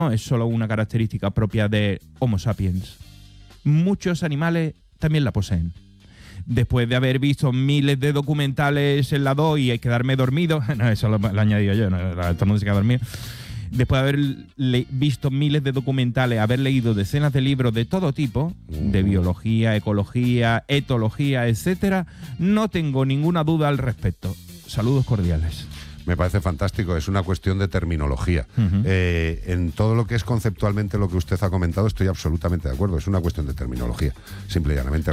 no es solo una característica propia de Homo sapiens. Muchos animales también la poseen. Después de haber visto miles de documentales en la 2 y quedarme dormido, no, eso lo he añadido yo, no, todo el mundo se queda dormido. Después de haber visto miles de documentales, haber leído decenas de libros de todo tipo, de biología, ecología, etología, etcétera, no tengo ninguna duda al respecto. Saludos cordiales. Me parece fantástico, es una cuestión de terminología. En todo lo que es conceptualmente lo que usted ha comentado estoy absolutamente de acuerdo, es una cuestión de terminología, simple y llanamente.